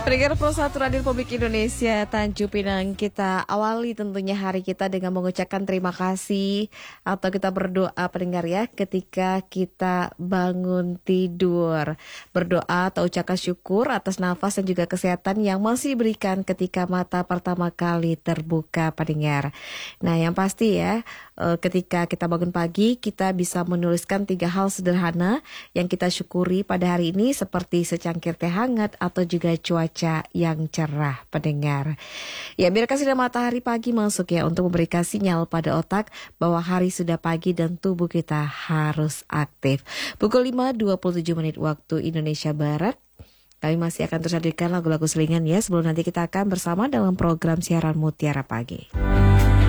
Pendengar Pro 1 Radio Republik Indonesia Tanjung Pinang, kita awali tentunya hari kita dengan mengucapkan terima kasih atau kita berdoa pendengar ya ketika kita bangun tidur. Berdoa atau ucapkan syukur atas nafas dan juga kesehatan yang masih diberikan ketika mata pertama kali terbuka pendengar. Nah yang pasti ya ketika kita bangun pagi kita bisa menuliskan 3 hal sederhana yang kita syukuri pada hari ini seperti secangkir teh hangat atau juga cuaca yang cerah pendengar. Ya biarkan sinar matahari pagi masuk ya untuk memberikan sinyal pada otak bahwa hari sudah pagi dan tubuh kita harus aktif. Pukul 5.27 waktu Indonesia Barat. Kami masih akan terus hadirkan lagu-lagu selingan ya sebelum nanti kita akan bersama dalam program siaran Mutiara Pagi.